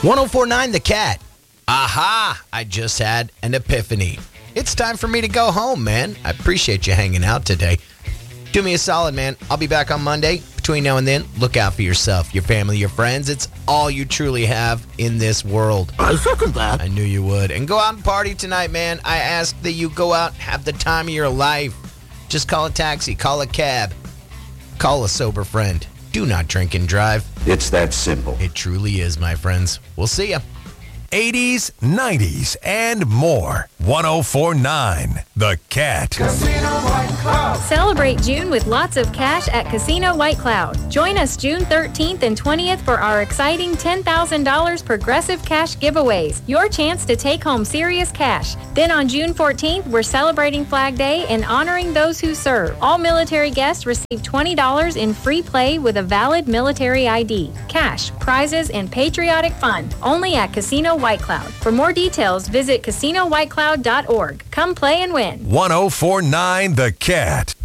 1049 The Cat. Aha! I just had an epiphany. It's time for me to go home, man. I appreciate you hanging out today. Do me a solid, man. I'll be back on Monday. Between now and then, look out for yourself, your family, your friends. It's all you truly have in this world. I second that. I knew you would. And go out and party tonight, man. I ask that you go out and have the time of your life. Just call a taxi, call a cab, call a sober friend. Do not drink and drive. It's that simple. It truly is, my friends. We'll see ya. 80s, 90s, and more. 1049 The Cat. Casino White Cloud. Celebrate June with lots of cash at Casino White Cloud. Join us June 13th and 20th for our exciting $10,000 Progressive Cash giveaways. Your chance to take home serious cash. Then on June 14th, we're celebrating Flag Day and honoring those who serve. All military guests receive $20 in free play with a valid military ID. Cash, prizes, and patriotic fun. Only at Casino White Cloud. For more details, visit CasinoWhiteCloud.org. Come play and win. 1049 The Cat.